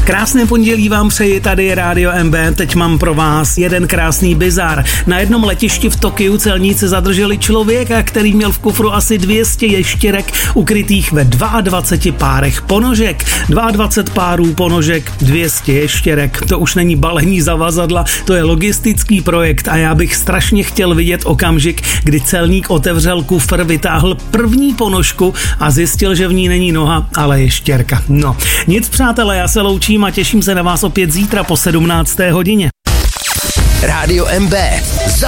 Krásné pondělí vám přeji, tady je Rádio MB, teď mám pro vás jeden krásný bizar. Na jednom letišti v Tokiu celníci zadrželi člověka, který měl v kufru asi 200 ještěrek ukrytých ve 22 párech ponožek. 22 párů ponožek, 200 ještěrek, to už není balení zavazadla, to je logistický projekt a já bych strašně chtěl vidět okamžik, kdy celník otevřel kufr, vytáhl první ponožku a zjistil, že v ní není noha, ale ještěrka. No, nic přátelé, já se loučím a těším se na vás opět zítra po 17. hodině. Rádio MB.